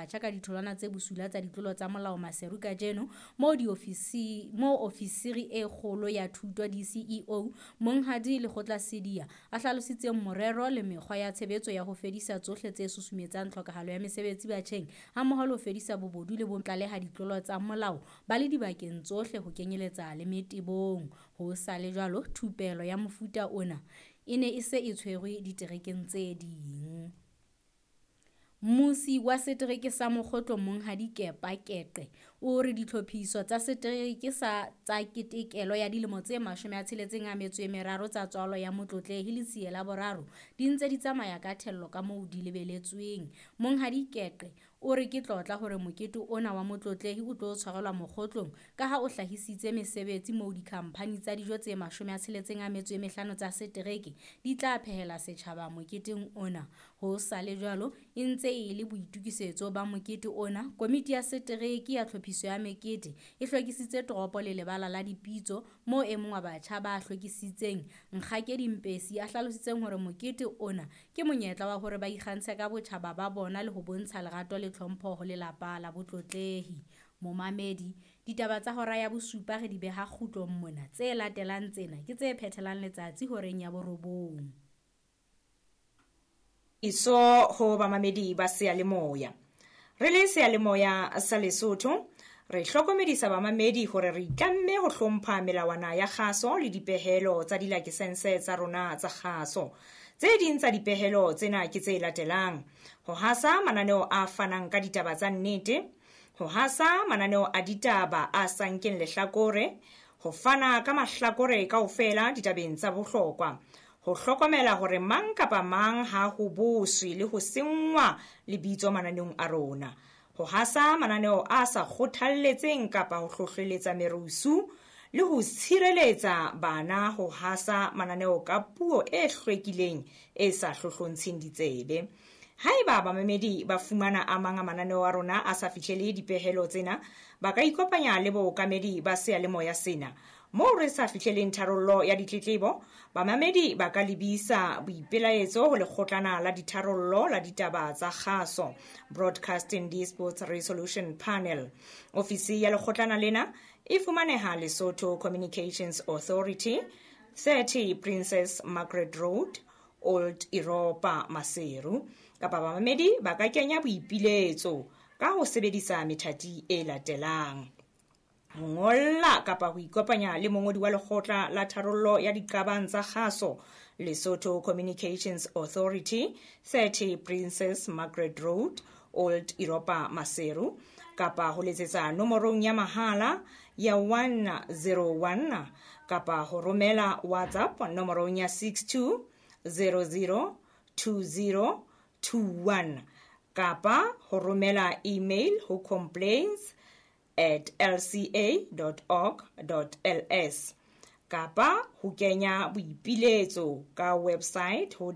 batjha ka ditholwana tse bosula tsa ditlolo tsa molao Maseru ka jeno mo ofisiri e kgolo ya thuto DCEO Monghadi Lekgotla Sidia a hlalositse morero le mekgwa ya tshebetso ya ho fedisa tsohle tse susumetsang tlhokahalo ya mesebetsi batjheng ha mmoho le ho fedisa bobodu le bontlaleha ditlolo tsa molao ba le dibakeng tsohle ho kenyeletsa le metebong. Ho sa le jwalo, thupelo ya mofuta ona e ne e se e tshwerwe diterekeng tse ding. Musi wa setereke sa Mokgotlo Monghadi Kepa Keqe o re ditlhophiso tsa setereke sa tsa ketekelo ya dilemo tse 63 tsa tswalo ya motlotlehi le tsie la boraro di ntse di tsamaya ka thello ka moo di lebeletsweng. Monghadi Keqe o re ke tlotla hore mokete ona wa motlotlehi o tlo tshwarelwa Mokgotlong ka ha o hlahisitse mesebetsi moo dikhamphani tsa dijo tse 65 tsa setereke di tla phehela setjhaba moketeng ona. Ho sa le jwalo e ntse e le boitukisetso ba mokete ona, komiti ya setereke ya tlhophiso ya mekete e hlwekisitse toropo le lebala la dipitso moo e mong wa batjha ba hlwekisitseng Nkgakedi Mpesi a hlalositseng hore mokete ona ke monyetla wa hore ba ikgantshe ka botjhaba ba bona le ho bontsha lerato le tlhompho ho lelapa la botlotlehi. Momamedi, ditaba tsa hora ya bosupa re di beha kgutlong mona, tse latelang tsena ke tse phethelang letsatsi horeng ya borobong. Iso ho bamamedi ba Seyalemoya. Re le Seyalemoya sa Lesotho, re hlokomedisa bamamedi hore re itlamme ho hlompha melawana ya kgaso le dipehelo tsa dilakesense tsa rona tsa kgaso. Tse ding tsa dipehelo tsena ke tse latelang: ho hasa mananeo a fanang ka ditaba tsa nnete, ho hasa mananeo a ditaba a sankeng lehlakore, ho fana ka mahlakore kaofela ditabeng tsa bohlokwa, ho hlokomela hore mang kapa mang ha ho boswe le ho sengwa lebitso mananeong a rona, ho hasa mananeo a sa kgothalletseng kapa ho hlohleletsa merusu, le ho tshireletsa bana ho hasa mananeo ka puo e hlwekileng e sa hlohlontsheng ditsebe. Haeba bamamedi ba fumana a mang a mananeo a rona a sa fihlele dipehelo tsena, ba ka ikopanya le bookamedi ba Seyalemoya sena. Moo re sa fihleleng tharollo ya ditletlebo, bamamedi ba ka lebisa boipelaetso ho Lekgotlana la Ditharollo la Ditaba tsa Kgaso, Broadcasting Disputes Resolution Panel. Ofisi ya lekgotlana lena e fumaneha Lesotho Communications Authority, 30 Princess Margaret Road, Old Europa, Maseru. Kapa bamamedi ba ka kenya boipiletso ka ho sebedisa methati e latelang: ho ngolla kapa ho ikopanya le mongodi wa Lekgotla la Tharollo ya Diqabang tsa Kgaso, Lesotho Communications Authority, 30 Princess Margaret Road, Old Europa, Maseru, kapa ho letsetsa nomorong ya mahala ya 101 kapa ho romela WhatsApp nomorong ya 62002021 kapa ho romela email ho complaints@lca.org.ls kapa ho kenya boipiletso ka website ho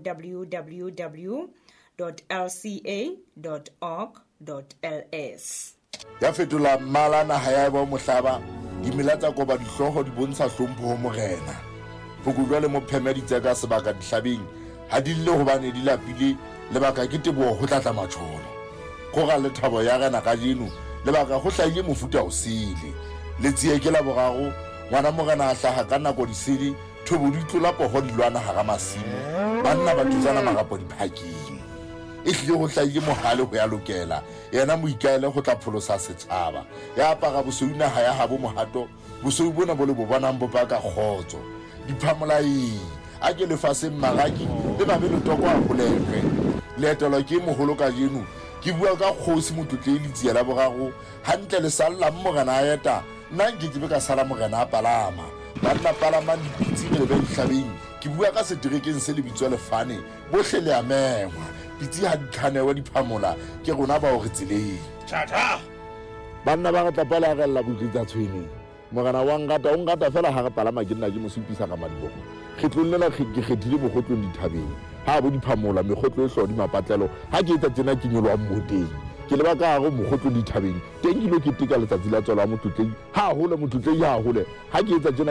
www.lca.org.ls. Ya fetola mmala naha ya ba mohlaba, dimela tsa koba dihloho di bontsha hlompho ho morena. Phokojwa le mophemeditse ka sebaka dihlabeng ha di le hobane di lapile lebaka ke teboho ho tlatla matsholo. Kgora le thabo ya rena ka jeno lebaka ho hlahile mofuta o sele le tsiye ke la boraro ngwana morena a hlaha ka nako disele thobo di tlola poho di lwana hara masimo banna ba tutsana marapo diphakeng. E hlile ho hlahile mohale ho ya lokela yena moikaele ho tla pholosa setjhaba ya apara bosweu naha ya habo mohato bosweu bona bo le bo bonang bo baka kgotso diphamolai a ke lefaseng maraki le ba belo toko a bolelwe leetelo ke moholo ka jeno ke bua ka kgosi motlotlehi le tsia la boraro hantle le salla morena a eta nna ke be ka sala morena a palama banna palama dipitsi le be dihlabeng ke bua ka seterekeng se le bitswa lefane bohle le a mengwa pitsi ha ditlhanewa diphamola ke rona ba o re tseleng tjata banna ba re tlapala a rella botlitsa tshwene morena wa ngata o ngata fela ha re palama ke nna ke mo supisa ka madiboko kgetlollela ke kgethile bokgotlong dithabeng ha bo diphamola mekgotlo e hlodi mapatlelo ha ke etsa tsena ke nyolwa mmoteng ke leba ka go mokgotlo dithabeng teng ke lo ke tika letsatsi la tswala motlotlehi ha hole motlotlehi ha hole ha ke etsa tsena